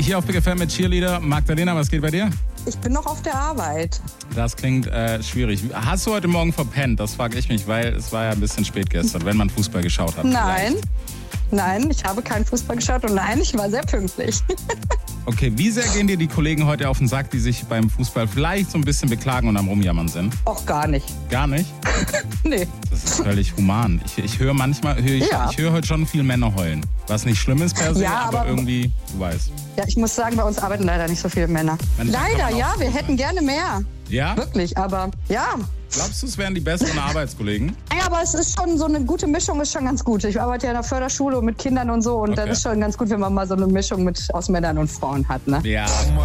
Hier auf Big FM mit Cheerleader. Magdalena, was geht bei dir? Ich bin noch auf der Arbeit. Das klingt schwierig. Hast du heute Morgen verpennt? Das frage ich mich, weil es war ja ein bisschen spät gestern, wenn man Fußball geschaut hat. Nein, ich habe keinen Fußball geschaut und nein, ich war sehr pünktlich. Okay, wie sehr gehen dir die Kollegen heute auf den Sack, die sich beim Fußball vielleicht so ein bisschen beklagen und am Rumjammern sind? Auch gar nicht. Gar nicht? Nee. Das ist völlig human. Ich höre manchmal, ich höre heute schon viel Männer heulen. Was nicht schlimm ist per se, aber irgendwie, du weißt. Ja, ich muss sagen, bei uns arbeiten leider nicht so viele Männer. Leider, ja, wir hätten gerne mehr. Ja? Wirklich, aber ja. Glaubst du, es wären die besseren Arbeitskollegen? Ja, aber es ist schon so eine gute Mischung, ist schon ganz gut. Ich arbeite ja in der Förderschule und mit Kindern und so und das ist schon ganz gut, wenn man mal so eine Mischung aus Männern und Frauen hat, ne? Ja.